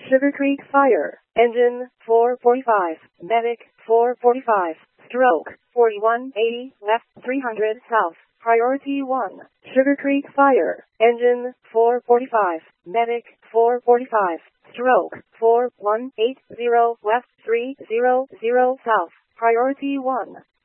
Sugar Creek Fire. Engine 445. Medic 445. Stroke 4180 left 300 south. Priority 1. Sugar Creek Fire. Engine 445. Medic 445. Stroke 4180 left 300 south. Priority 1.